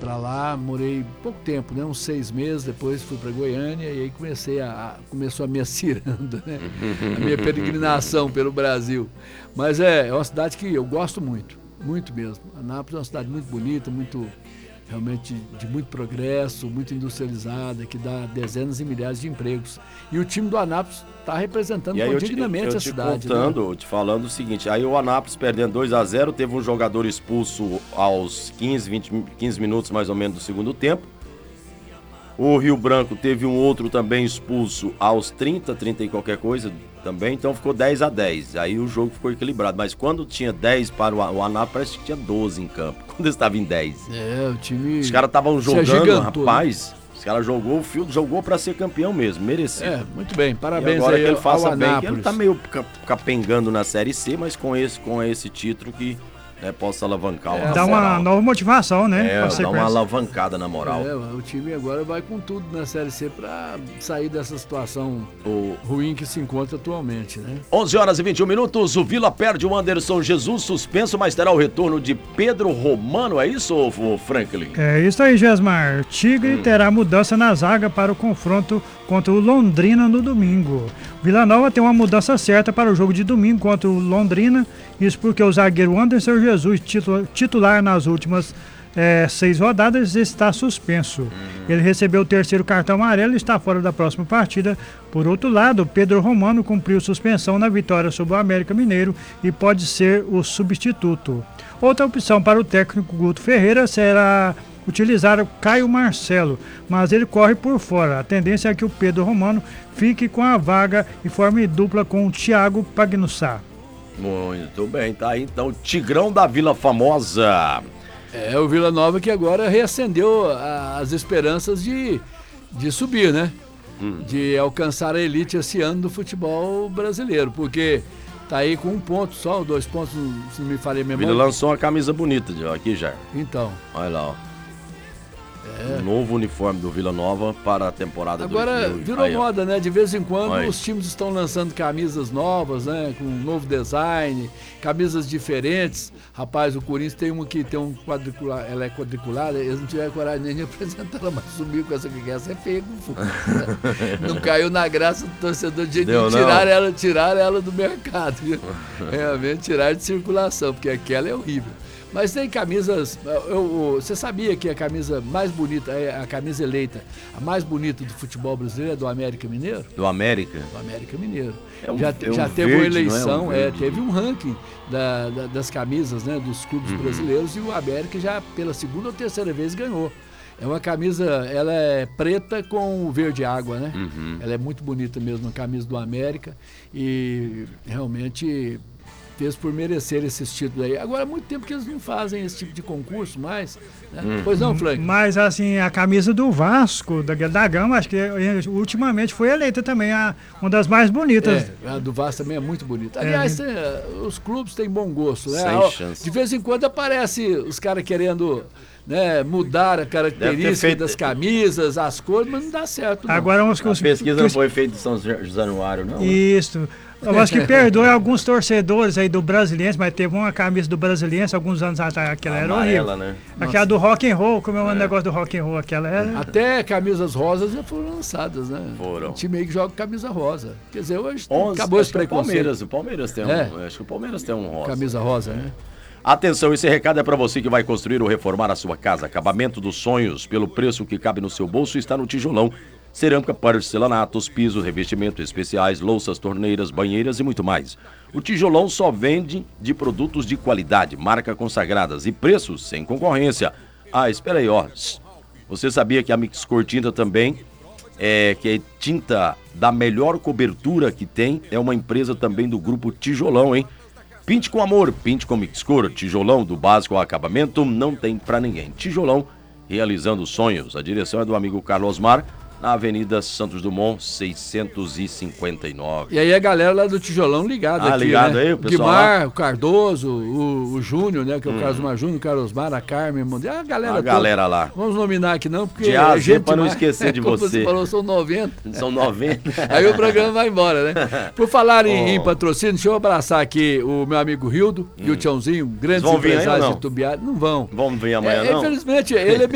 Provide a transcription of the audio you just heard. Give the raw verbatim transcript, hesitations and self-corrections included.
para lá, morei pouco tempo, né? Uns seis meses, depois fui para Goiânia e aí comecei a, a, começou a minha ciranda, né? A minha peregrinação pelo Brasil. Mas é, é uma cidade que eu gosto muito, muito mesmo. Anápolis é uma cidade muito bonita, muito... realmente de muito progresso, muito industrializada, que dá dezenas e milhares de empregos. E o time do Anápolis está representando dignamente a cidade. Eu te contando, né? te falando o seguinte, aí o Anápolis perdendo dois a zero, teve um jogador expulso aos quinze, vinte, quinze minutos mais ou menos do segundo tempo. O Rio Branco teve um outro também expulso aos trinta, trinta e qualquer coisa também, então ficou dez a dez. Aí o jogo ficou equilibrado, mas quando tinha dez para o Anápolis, parece que tinha doze em campo, quando eles estavam em dez. É, o time... Os caras estavam jogando, rapaz, né? Os caras jogou o fio, jogou para ser campeão mesmo, merecido. É, muito bem, parabéns e agora aí que ele faça ao bem, Anápolis. que ele tá meio capengando na Série C, mas com esse, com esse título que... né, possa alavancar é, dá uma moral. Nova motivação, né? É, dá uma alavancada na moral. É, o time agora vai com tudo na Série C para sair dessa situação o... ruim que se encontra atualmente, né? onze horas e vinte e um minutos, o Vila perde o Anderson Jesus, suspenso, mas terá o retorno de Pedro Romano, é isso, Franklin? É isso aí, Gesmar. Tigre hum. terá mudança na zaga para o confronto contra o Londrina no domingo. Vila Nova tem uma mudança certa para o jogo de domingo contra o Londrina, isso porque o zagueiro Anderson Jesus, titular nas últimas é, seis rodadas, está suspenso. Uhum. Ele recebeu o terceiro cartão amarelo e está fora da próxima partida. Por outro lado, Pedro Romano cumpriu suspensão na vitória sobre o América Mineiro e pode ser o substituto. Outra opção para o técnico Guto Ferreira será utilizar o Caio Marcelo, mas ele corre por fora. A tendência é que o Pedro Romano fique com a vaga e forme dupla com o Thiago Pagnussá. Muito bem, tá aí então, Tigrão da Vila Famosa. É, o Vila Nova que agora reacendeu a, as esperanças de, de subir, né? Hum. De alcançar a elite esse ano do futebol brasileiro, porque tá aí com um ponto só, dois pontos, se não me falei a memória. Vila lançou uma camisa bonita aqui já. Então. Olha lá, ó. É. Um novo uniforme do Vila Nova para a temporada do Agora virou aí, moda, né? De vez em quando aí. Os times estão lançando camisas novas, né? Com um novo design, camisas diferentes. Rapaz, o Corinthians tem uma que tem um quadricular, ela é quadriculada, eles não tiveram coragem nem de apresentar ela, mas sumiu com essa que essa é feia. Não caiu na graça do torcedor de tirar ela, tirar ela do mercado, viu? Realmente tirar de circulação, porque aquela é horrível. Mas tem camisas, eu, eu, você sabia que a camisa mais bonita, a camisa eleita, a mais bonita do futebol brasileiro é do América Mineiro? Do América? Do América Mineiro. É um, já é um já teve verde, uma eleição, não é um é, teve um ranking da, da, das camisas, né, dos clubes uhum. brasileiros, e o América já pela segunda ou terceira vez ganhou. É uma camisa, ela é preta com verde água, né? Uhum. Ela é muito bonita mesmo, a camisa do América, e realmente fez por merecer esses títulos aí. Agora, há muito tempo que eles não fazem esse tipo de concurso mais, né? Hum. Pois não, Frank? Mas, assim, a camisa do Vasco, da, da Gama, acho que ultimamente foi eleita também a, uma das mais bonitas. É, a do Vasco também é muito bonita. Aliás, é. tem, os clubes têm bom gosto, né? Sem chance. De vez em quando aparece os caras querendo... né, mudar a característica feito... das camisas, as cores, mas não dá certo. Não. Agora, uns, a pesquisa que... não foi feita em São Januário, não? Isso. Né? Eu acho que perdoe alguns torcedores aí do Brasiliense, mas teve uma camisa do Brasiliense alguns anos atrás, aquela era horrível. Né? Aquela do rock and roll, como é o é. negócio do rock and roll, aquela era... Até camisas rosas já foram lançadas, né? Foram. O time aí que joga camisa rosa. Quer dizer, hoje onze, acabou esse preconceito. O Palmeiras, o Palmeiras tem um, é. acho que o Palmeiras tem um rosa. Camisa rosa, é. né? Atenção, esse recado é para você que vai construir ou reformar a sua casa. Acabamento dos sonhos, pelo preço que cabe no seu bolso, está no Tijolão. Cerâmica, porcelanatos, pisos, revestimentos especiais, louças, torneiras, banheiras e muito mais. O Tijolão só vende de produtos de qualidade, marca consagradas e preços sem concorrência. Ah, espera aí, ó. Você sabia que a Mix Cor Tinta também, é, que é tinta da melhor cobertura que tem, é uma empresa também do grupo Tijolão, hein? Pinte com amor, pinte com Mixcor, tijolão do básico ao acabamento, não tem pra ninguém. Tijolão, realizando sonhos. A direção é do amigo Carlos Osmar, na Avenida Santos Dumont, seiscentos e cinquenta e nove. E aí a galera lá do Tijolão ligada ah, aqui, ligado né? aí, o pessoal Guimar, lá. o Cardoso, o, o Júnior, né? Que é o hum. Carlos Mar Júnior, o Carlos Osmar, a Carmen, a galera A toda. galera lá. Vamos nominar aqui não, porque de é A gente pra não mais. esquecer de Como você. você falou, são noventa. São noventa. Aí o programa vai embora, né? Por falar em, oh. em patrocínio, deixa eu abraçar aqui o meu amigo Rildo hum. e o Tiãozinho, grandes empresários de Tubiá. Não vão. Vão vir amanhã, é, não? Infelizmente, ele é